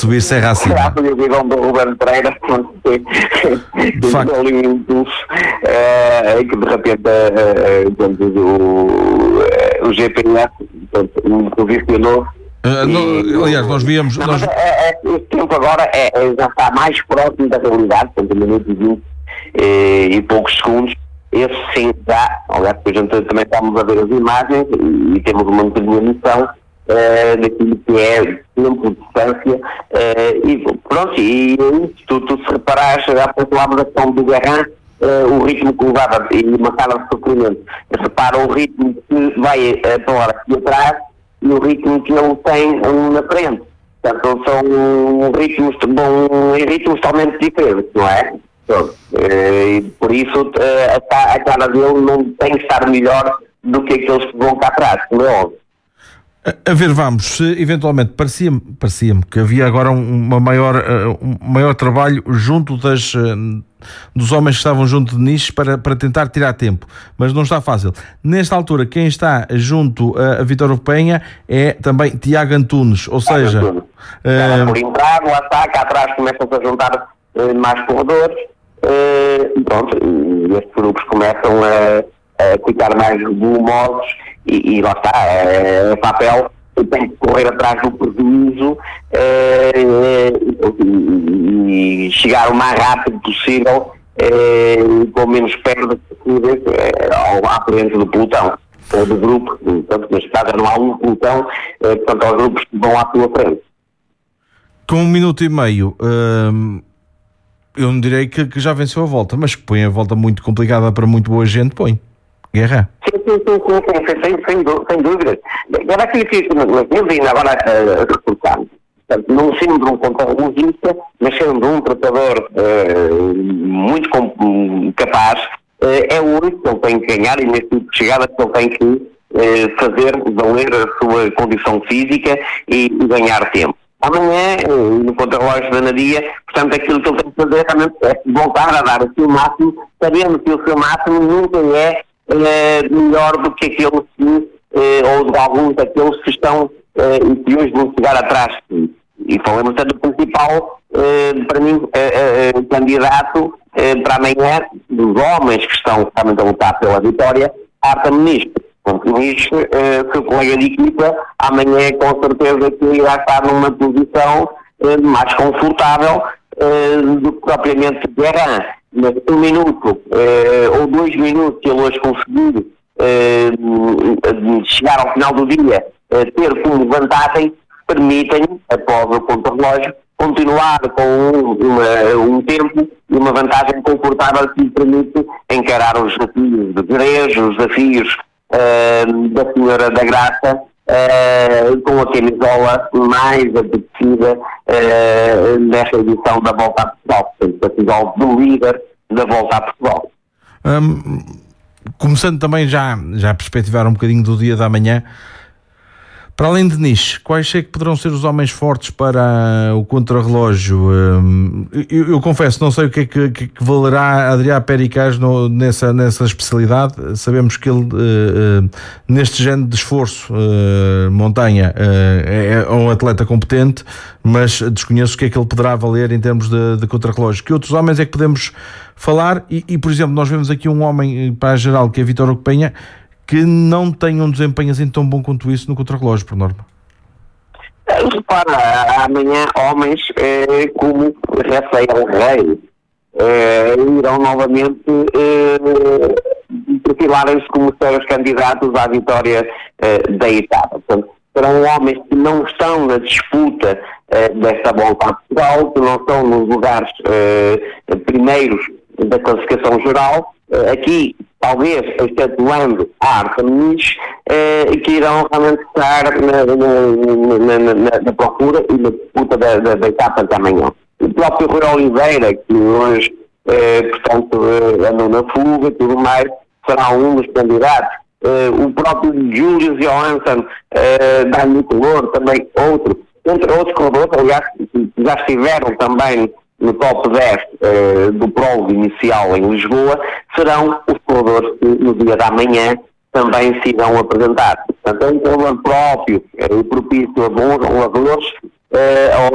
subir serra acima. A previsão do Ruben Pereira, de facto, ali um impulso, que de repente o GPS posicionou. Aliás, nós víamos. Este tempo agora já está mais próximo da realidade, portanto, 1 minuto e 20 e poucos segundos. Esse sim já, aliás, a gente também estamos a ver as imagens e temos uma noção daquilo que é tempo, distância, e pronto, e tu se reparares, já falámos da questão do Guerrin, o ritmo que levava e uma sala de sofrimento. Repara o ritmo que vai para aqui atrás e o ritmo que ele tem na frente. Portanto, são ritmos totalmente diferentes, não é? E por isso a cara dele não tem que estar melhor do que aqueles que vão cá atrás, como é óbvio. A ver, vamos, eventualmente parecia-me que havia agora um maior trabalho junto dos homens que estavam junto de Niche para tentar tirar tempo, mas não está fácil. Nesta altura, quem está junto a Vítor Penha é também Tiago Antunes, ou seja... por entrar, lá está, cá atrás começam-se a juntar mais corredores, pronto, e estes grupos começam a ficar mais volumosos e lá está, é papel, tem que correr atrás do prejuízo e chegar o mais rápido possível com menos perdas possíveis à frente do pelotão, do grupo. Portanto, neste caso não há um pelotão, portanto, aos grupos que vão à sua frente. Com 1 minuto e meio, eu não direi que já venceu a volta, mas que põe a volta muito complicada para muito boa gente, põe. Guerra. Sem dúvida. Era aquilo que eu vim agora a reportar. Portanto, não sendo um contra-logista, mas sendo um tratador muito capaz, é o único que ele tem que ganhar e neste tipo de chegada que ele tem que fazer valer a sua condição física e ganhar tempo. Amanhã, no contra-relógio da Nadia, portanto, aquilo que ele tem que fazer realmente é voltar a dar o seu máximo, sabendo que o seu máximo nunca é melhor do que aqueles que, ou de alguns daqueles que estão e que hoje vão chegar atrás. E falamos do principal, para mim, candidato para amanhã, dos homens que estão realmente a lutar pela vitória, Artem Niche. Niche, seu colega de equipa, amanhã com certeza que irá estar numa posição mais confortável do que propriamente Guerrin. Mas 1 minuto ou 2 minutos que ele hoje conseguir chegar ao final do dia, ter como vantagem, permitem, após o contra-relógio, continuar com um tempo e uma vantagem confortável que lhe permite encarar os desafios de Jerez, os desafios da Senhora da Graça, com a camisola mais apetecida nesta edição da Volta a Portugal, portanto, a camisola do líder da Volta a Portugal. Começando também já a perspectivar um bocadinho do dia da manhã, para além de Niche, quais é que poderão ser os homens fortes para o contrarrelógio? Eu confesso, não sei o que é que valerá Adrià Pericaz nessa especialidade. Sabemos que ele, neste género de esforço, montanha, é um atleta competente, mas desconheço o que é que ele poderá valer em termos de contrarrelógio. Que outros homens é que podemos falar? E, por exemplo, nós vemos aqui um homem para a geral, que é Vítor Penha, que não tem um desempenho assim tão bom quanto isso no contrarrelógio, por norma. Repara, amanhã homens como Rafael Reis irão novamente perfilarem-se como seus candidatos à vitória da etapa. Portanto, serão homens que não estão na disputa desta Volta a Portugal, que não estão nos lugares primeiros da classificação geral. Aqui, talvez, excetuando a Artem Niche, que irão realmente estar na procura e na disputa da etapa de amanhã. O próprio Rui Oliveira, que hoje, portanto, andou na fuga e tudo mais, será um dos candidatos. O próprio Julius Johansson, Dani Color, também outro, entre outros corredores, aliás, já estiveram também no top 10 do prólogo inicial em Lisboa, serão os corredores que no dia da manhã também se irão apresentar. Portanto, é um problema próprio e propício a bons roladores